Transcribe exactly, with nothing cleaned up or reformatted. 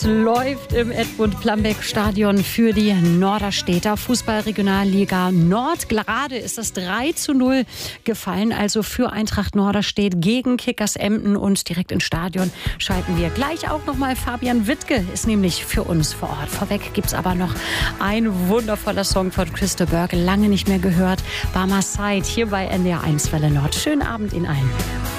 Läuft im Edmund-Plambeck-Stadion für die Norderstedter Fußball-Regionalliga Nord. Gerade ist das drei zu null gefallen, also für Eintracht Norderstedt gegen Kickers Emden. Und direkt ins Stadion schalten wir gleich auch nochmal. Fabian Wittke ist nämlich für uns vor Ort. Vorweg gibt es aber noch ein wundervoller Song von Crystal Burke, lange nicht mehr gehört. Barmer Side hier bei N D R eins Welle Nord. Schönen Abend Ihnen allen.